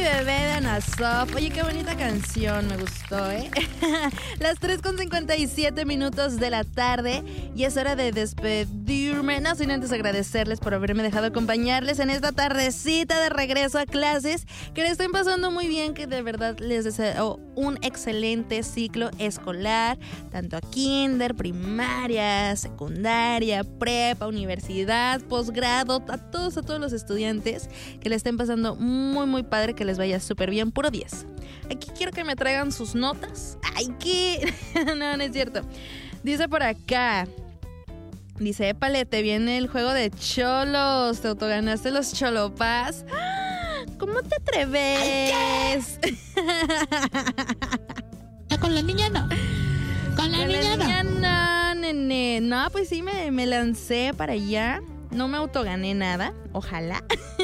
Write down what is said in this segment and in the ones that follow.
bebé de Ana Sof. Oye, qué bonita canción, me gustó, ¿eh? Las 3:57 de la tarde y es hora de despedirme. No sin antes agradecerles por haberme dejado acompañarles en esta tardecita de regreso a clases. Que le estén pasando muy bien, que de verdad les deseo un excelente ciclo escolar, tanto a kinder, primaria, secundaria, prepa, universidad, posgrado, a todos los estudiantes, que le estén pasando muy, muy padre, que les vaya súper bien, puro 10. Aquí quiero que me traigan sus notas. ¡Ay, qué! No es cierto. Dice por acá, dice, épale, te viene el juego de cholos, te autoganaste los cholopás. ¿Cómo te atreves? Con la niña no. Con la niña no, nene. No, pues sí, me lancé para allá. No me autogané nada, ojalá.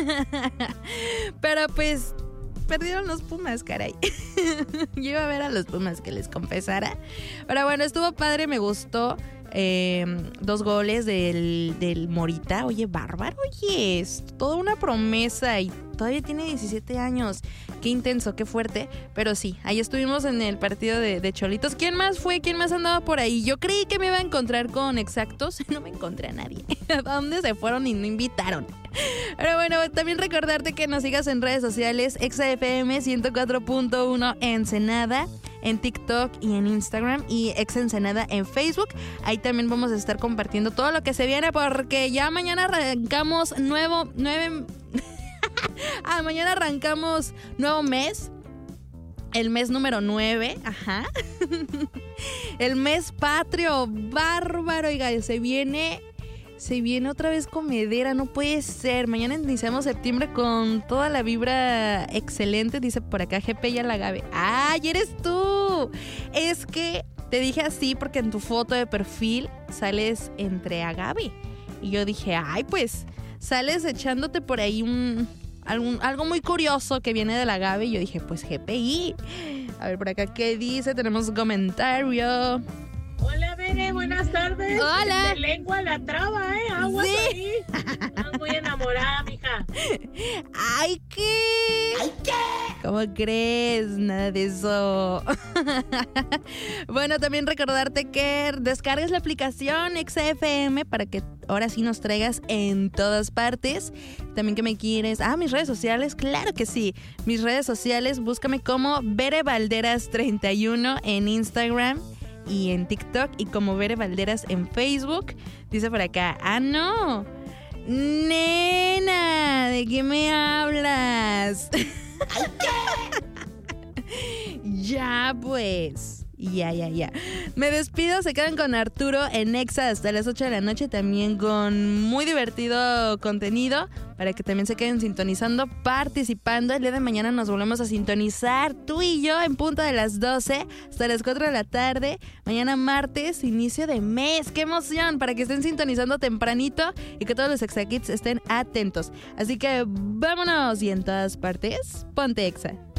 Pero pues perdieron los Pumas, caray. Yo iba a ver a los Pumas, que les confesara. Pero bueno, estuvo padre, me gustó. 2 goles del Morita. Oye, bárbaro, oye, es toda una promesa y todavía tiene 17 años. Qué intenso, qué fuerte. Pero sí, ahí estuvimos en el partido de Cholitos. ¿Quién más fue? ¿Quién más andaba por ahí? Yo creí que me iba a encontrar con exactos. No me encontré a nadie. ¿A dónde se fueron y no invitaron? Pero bueno, también recordarte que nos sigas en redes sociales. ExaFM 104.1 Ensenada, en TikTok y en Instagram, y Exa Ensenada en Facebook. Ahí también vamos a estar compartiendo todo lo que se viene, porque ya mañana arrancamos mañana arrancamos nuevo mes. El mes número 9, ajá. El mes patrio, bárbaro, oiga, se viene otra vez comedera, no puede ser. Mañana iniciamos septiembre con toda la vibra excelente, dice por acá GP y Alagave. ¡Ay, eres tú! Es que te dije así porque en tu foto de perfil sales entre agave. Y yo dije, ay, pues, sales echándote por ahí algo muy curioso que viene del agave. Y yo dije, pues GPI. A ver por acá, ¿qué dice? Tenemos un comentario. Hola, Bere, buenas tardes. Hola. De lengua la traba, aguas sí. Ahí. Estás muy enamorada, mija. ¡Ay, qué! ¡Ay, qué! ¿Cómo crees? Nada de eso. Bueno, también recordarte que descargues la aplicación ExaFM para que ahora sí nos traigas en todas partes. También que me quieres. Mis redes sociales, claro que sí. Mis redes sociales, búscame como Bere Valderas 31 en Instagram y en TikTok, y como Bere Valderas en Facebook. Dice por acá, no, nena, ¿de qué me hablas? Ya pues, ya. Me despido, se quedan con Arturo en Exa hasta las 8 de la noche, también con muy divertido contenido, para que también se queden sintonizando, participando. El día de mañana nos volvemos a sintonizar, tú y yo, en punto de las 12 hasta las 4 de la tarde. Mañana martes, inicio de mes. ¡Qué emoción! Para que estén sintonizando tempranito y que todos los Exa Kids estén atentos. Así que vámonos, y en todas partes, ponte Exa.